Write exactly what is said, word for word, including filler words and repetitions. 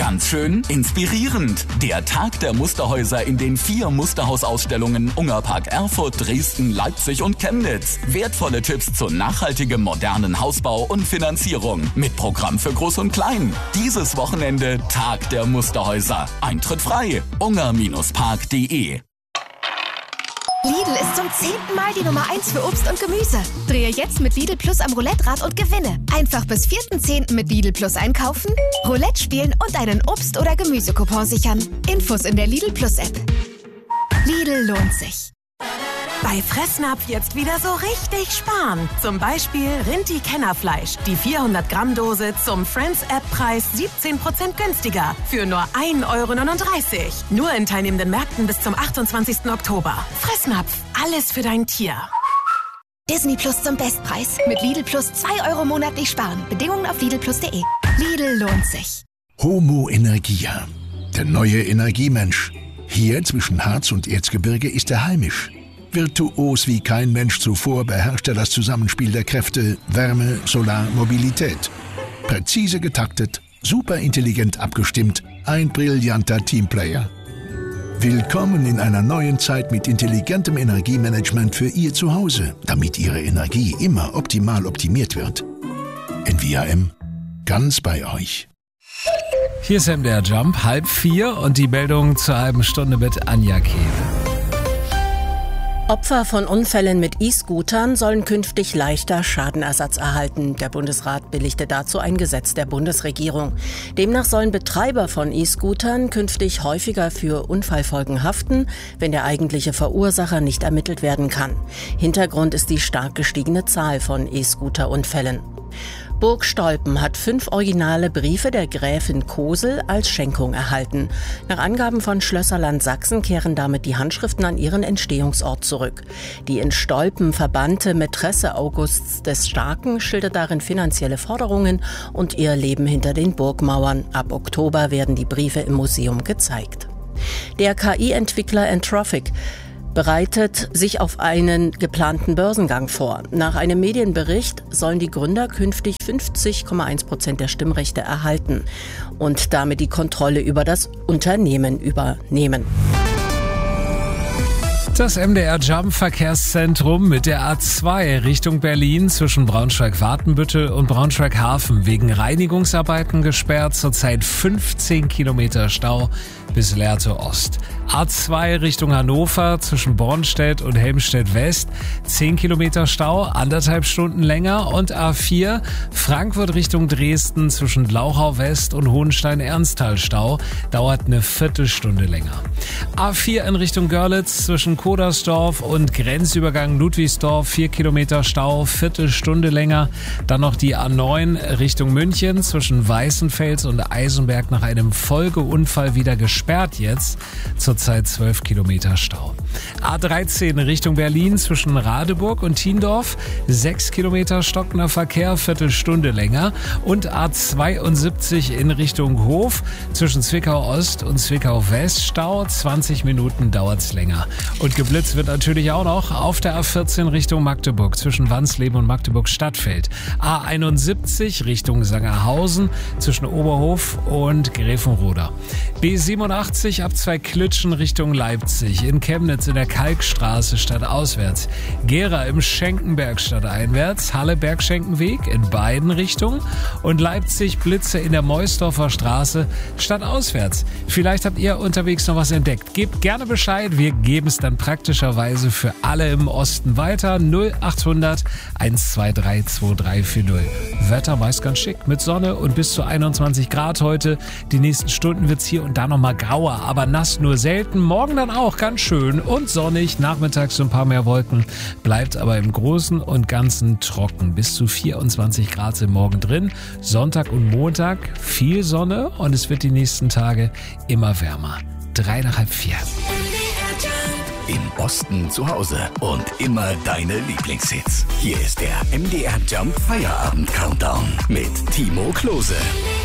Ganz schön inspirierend. Der Tag der Musterhäuser in den vier Musterhausausstellungen Ungerpark Erfurt, Dresden, Leipzig und Chemnitz. Wertvolle Tipps zu nachhaltigem modernen Hausbau und Finanzierung. Mit Programm für Groß und Klein. Dieses Wochenende Tag der Musterhäuser. Eintritt frei. unger Bindestrich park punkt de. Lidl ist zum zehnten Mal die Nummer eins für Obst und Gemüse. Drehe jetzt mit Lidl Plus am Roulette-Rad und gewinne. Einfach bis vierten zehnten mit Lidl Plus einkaufen, Roulette spielen und einen Obst- oder Gemüsecoupon sichern. Infos in der Lidl Plus App. Lidl lohnt sich. Bei Fressnapf jetzt wieder so richtig sparen. Zum Beispiel Rinti-Kennerfleisch. Die vierhundert Gramm Dose zum Friends-App-Preis siebzehn Prozent günstiger. Für nur ein Euro neununddreißig. Nur in teilnehmenden Märkten bis zum achtundzwanzigsten Oktober. Fressnapf. Alles für dein Tier. Disney Plus zum Bestpreis. Mit Lidl Plus zwei Euro monatlich sparen. Bedingungen auf lidl plus punkt de. Lidl lohnt sich. Homo Energia. Der neue Energiemensch. Hier zwischen Harz und Erzgebirge ist er heimisch. Virtuos wie kein Mensch zuvor beherrscht er das Zusammenspiel der Kräfte Wärme, Solar, Mobilität. Präzise getaktet, super intelligent abgestimmt, ein brillanter Teamplayer. Willkommen in einer neuen Zeit mit intelligentem Energiemanagement für Ihr Zuhause, damit Ihre Energie immer optimal optimiert wird. N V A M, ganz bei euch. Hier ist M D R Jump, halb vier und die Meldung zur halben Stunde mit Anja Kehl. Opfer von Unfällen mit E-Scootern sollen künftig leichter Schadenersatz erhalten. Der Bundesrat billigte dazu ein Gesetz der Bundesregierung. Demnach sollen Betreiber von E-Scootern künftig häufiger für Unfallfolgen haften, wenn der eigentliche Verursacher nicht ermittelt werden kann. Hintergrund ist die stark gestiegene Zahl von E-Scooter-Unfällen. Burg Stolpen hat fünf originale Briefe der Gräfin Kosel als Schenkung erhalten. Nach Angaben von Schlösserland Sachsen kehren damit die Handschriften an ihren Entstehungsort zurück. Die in Stolpen verbannte Mätresse Augusts des Starken schildert darin finanzielle Forderungen und ihr Leben hinter den Burgmauern. Ab Oktober werden die Briefe im Museum gezeigt. Der K I-Entwickler Anthropic bereitet sich auf einen geplanten Börsengang vor. Nach einem Medienbericht sollen die Gründer künftig fünfzig Komma eins Prozent der Stimmrechte erhalten und damit die Kontrolle über das Unternehmen übernehmen. Das M D R Jump Verkehrszentrum mit der A zwei Richtung Berlin zwischen Braunschweig-Watenbüttel und Braunschweig-Hafen wegen Reinigungsarbeiten gesperrt. Zurzeit fünfzehn Kilometer Stau bis Lehrte Ost. A zwei Richtung Hannover zwischen Bornstedt und Helmstedt West, zehn Kilometer Stau, anderthalb Stunden länger. Und A vier Frankfurt Richtung Dresden zwischen Glauchau West und Hohenstein-Ernsthal Stau, dauert eine Viertelstunde länger. A vier in Richtung Görlitz zwischen Kodersdorf und Grenzübergang Ludwigsdorf, vier Kilometer Stau, Viertelstunde länger. Dann noch die A neun Richtung München zwischen Weißenfels und Eisenberg nach einem Folgeunfall wieder gesperrt jetzt. Zurzeit zwölf Kilometer Stau. A dreizehn Richtung Berlin zwischen Radeburg und Thiendorf, sechs Kilometer stockender Verkehr, Viertelstunde länger. Und A zweiundsiebzig in Richtung Hof zwischen Zwickau Ost und Zwickau West, Stau, zwanzig Minuten dauert's länger. Und geblitzt wird natürlich auch noch auf der A vierzehn Richtung Magdeburg zwischen Wansleben und Magdeburg Stadtfeld. A einundsiebzig Richtung Sangerhausen zwischen Oberhof und Gräfenroda. B siebenundachtzig ab zwei Klitschen Richtung Leipzig. In Chemnitz in der Kalkstraße stadtauswärts. Gera im Schenkenberg stadteinwärts. Halle Bergschenkenweg in beiden Richtungen. Und Leipzig Blitze in der Meusdorfer Straße stadtauswärts. Vielleicht habt ihr unterwegs noch was entdeckt. Gebt gerne Bescheid. Wir geben es dann praktischerweise für alle im Osten weiter. null achthundert eins zwei drei zwei drei vier null. Wetter meist ganz schick mit Sonne und bis zu einundzwanzig Grad heute. Die nächsten Stunden wird's hier und da nochmal grauer, aber nass nur selten. Morgen dann auch ganz schön und sonnig. Nachmittags so ein paar mehr Wolken. Bleibt aber im Großen und Ganzen trocken. Bis zu vierundzwanzig Grad sind morgen drin. Sonntag und Montag viel Sonne und es wird die nächsten Tage immer wärmer. Drei nach halb vier. Im Osten zu Hause und immer deine Lieblingshits. Hier ist der M D R Jump Feierabend Countdown mit Timo Klose.